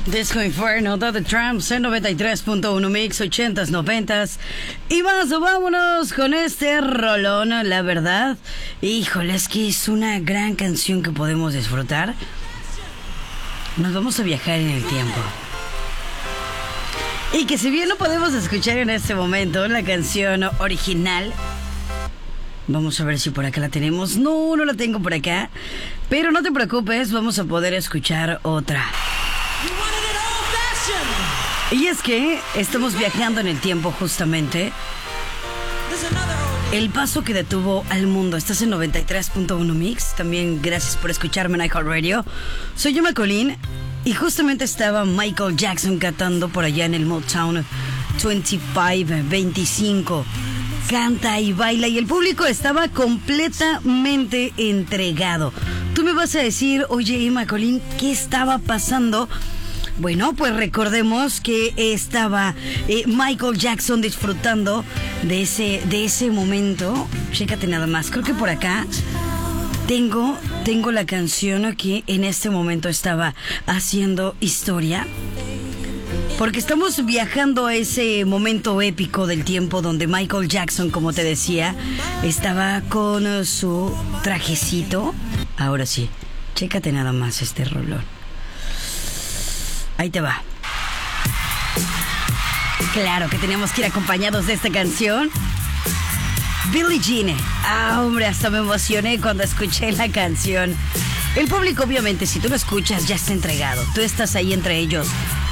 Disco Inferno de The Tramps en 93.1 Mix, 80s, 90s. Y más, vámonos con este rolón, la verdad. Híjole, es que es una gran canción que podemos disfrutar. Nos vamos a viajar en el tiempo. Y que si bien no podemos escuchar en este momento la canción original, vamos a ver si por acá la tenemos. No la tengo por acá. Pero no te preocupes, vamos a poder escuchar otra. Y es que estamos viajando en el tiempo justamente. El paso que detuvo al mundo. Estás en 93.1 Mix. También gracias por escucharme en iHeartRadio. Soy yo, Colín. Y justamente estaba Michael Jackson cantando por allá en el Motown 25. Canta y baila y el público estaba completamente entregado. Tú me vas a decir, oye, Emma Colín, ¿qué estaba pasando? Bueno, pues recordemos que estaba Michael Jackson disfrutando de ese momento. Chécate nada más, creo que por acá tengo la canción que en este momento estaba haciendo historia. Porque estamos viajando a ese momento épico del tiempo donde Michael Jackson, como te decía, estaba con su trajecito. Ahora sí, chécate nada más este rolón. Ahí te va. Claro que teníamos que ir acompañados de esta canción. Billie Jean. Hombre, hasta me emocioné cuando escuché la canción. El público, obviamente, si tú lo escuchas, ya está entregado. Tú estás ahí entre ellos.